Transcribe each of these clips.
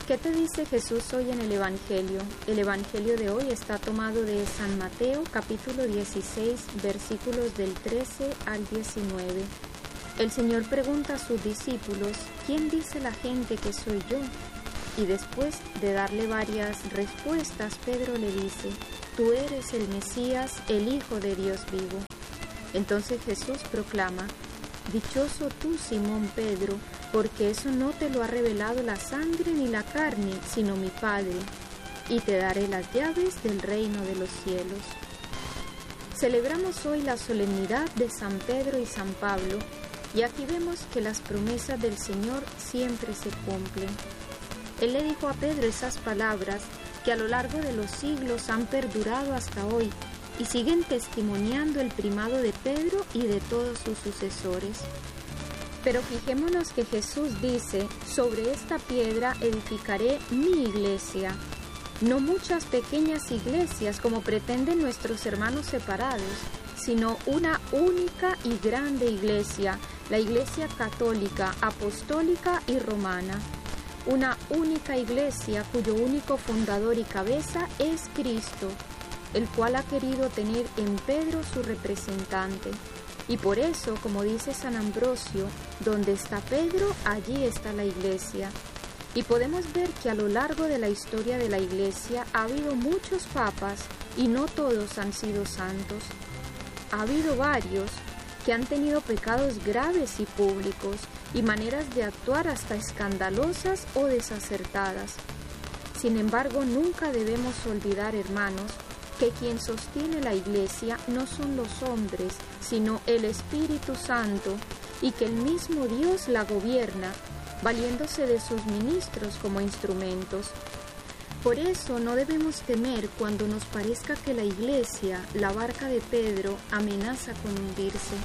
¿Qué te dice Jesús hoy en el Evangelio? El Evangelio de hoy está tomado de San Mateo, capítulo 16, versículos del 13 al 19. El Señor pregunta a sus discípulos, ¿quién dice la gente que soy yo? Y después de darle varias respuestas, Pedro le dice, tú eres el Mesías, el Hijo de Dios vivo. Entonces Jesús proclama, dichoso tú, Simón Pedro, porque eso no te lo ha revelado la sangre ni la carne, sino mi Padre, y te daré las llaves del reino de los cielos. Celebramos hoy la solemnidad de San Pedro y San Pablo, y aquí vemos que las promesas del Señor siempre se cumplen. Él le dijo a Pedro esas palabras que a lo largo de los siglos han perdurado hasta hoy, y siguen testimoniando el primado de Pedro y de todos sus sucesores. Pero fijémonos que Jesús dice, sobre esta piedra edificaré mi iglesia, no muchas pequeñas iglesias como pretenden nuestros hermanos separados, sino una única y grande iglesia, la Iglesia católica, apostólica y romana. Una única iglesia cuyo único fundador y cabeza es Cristo, el cual ha querido tener en Pedro su representante. Y por eso, como dice San Ambrosio, donde está Pedro, allí está la iglesia. Y podemos ver que a lo largo de la historia de la iglesia ha habido muchos papas y no todos han sido santos. Ha habido varios que han tenido pecados graves y públicos y maneras de actuar hasta escandalosas o desacertadas. Sin embargo, nunca debemos olvidar, hermanos, que quien sostiene la iglesia no son los hombres, sino el Espíritu Santo, y que el mismo Dios la gobierna, valiéndose de sus ministros como instrumentos. Por eso no debemos temer cuando nos parezca que la iglesia, la barca de Pedro, amenaza con hundirse.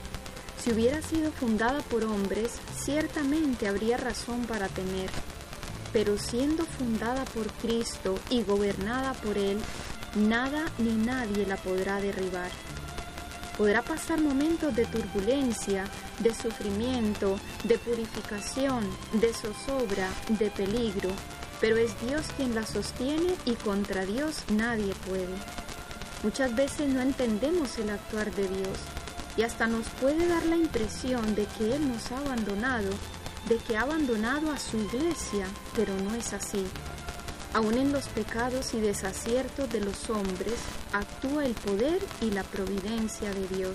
Si hubiera sido fundada por hombres, ciertamente habría razón para temer, pero siendo fundada por Cristo y gobernada por Él, nada ni nadie la podrá derribar. Podrá pasar momentos de turbulencia, de sufrimiento, de purificación, de zozobra, de peligro, pero es Dios quien la sostiene y contra Dios nadie puede. Muchas veces no entendemos el actuar de Dios y hasta nos puede dar la impresión de que Él nos ha abandonado, de que ha abandonado a su iglesia, pero no es así. Aún en los pecados y desaciertos de los hombres, actúa el poder y la providencia de Dios.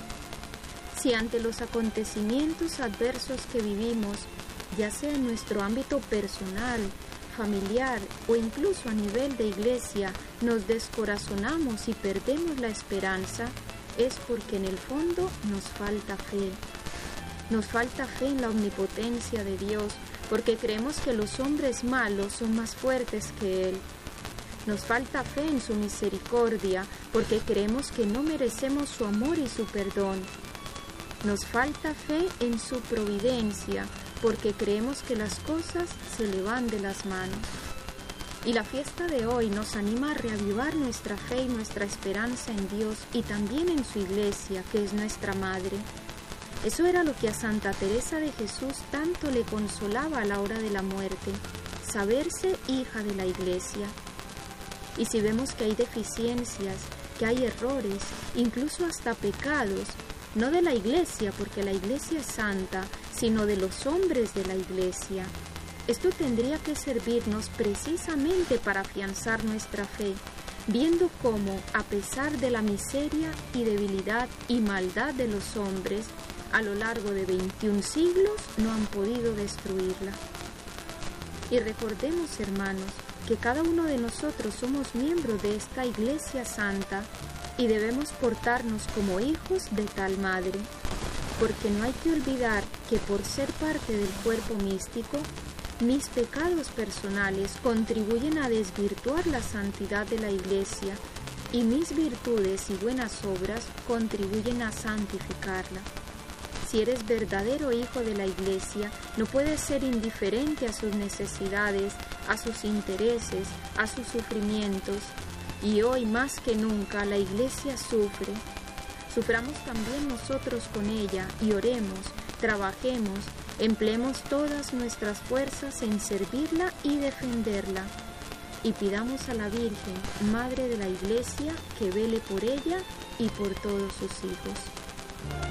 Si ante los acontecimientos adversos que vivimos, ya sea en nuestro ámbito personal, familiar o incluso a nivel de iglesia, nos descorazonamos y perdemos la esperanza, es porque en el fondo nos falta fe. Nos falta fe en la omnipotencia de Dios, porque creemos que los hombres malos son más fuertes que Él. Nos falta fe en su misericordia, porque creemos que no merecemos su amor y su perdón. Nos falta fe en su providencia, porque creemos que las cosas se le van de las manos. Y la fiesta de hoy nos anima a reavivar nuestra fe y nuestra esperanza en Dios y también en su iglesia, que es nuestra madre. Eso era lo que a Santa Teresa de Jesús tanto le consolaba a la hora de la muerte, saberse hija de la iglesia. Y si vemos que hay deficiencias, que hay errores, incluso hasta pecados, no de la iglesia, porque la iglesia es santa, sino de los hombres de la iglesia, esto tendría que servirnos precisamente para afianzar nuestra fe, viendo cómo, a pesar de la miseria y debilidad y maldad de los hombres, a lo largo de 21 siglos no han podido destruirla. Y recordemos, hermanos, que cada uno de nosotros somos miembros de esta Iglesia Santa y debemos portarnos como hijos de tal madre, porque no hay que olvidar que por ser parte del cuerpo místico, mis pecados personales contribuyen a desvirtuar la santidad de la Iglesia y mis virtudes y buenas obras contribuyen a santificarla. Si eres verdadero hijo de la Iglesia, no puedes ser indiferente a sus necesidades, a sus intereses, a sus sufrimientos. Y hoy más que nunca la Iglesia sufre. Suframos también nosotros con ella y oremos, trabajemos, Empleemos todas nuestras fuerzas en servirla y defenderla. Y pidamos a la Virgen, Madre de la Iglesia, que vele por ella y por todos sus hijos.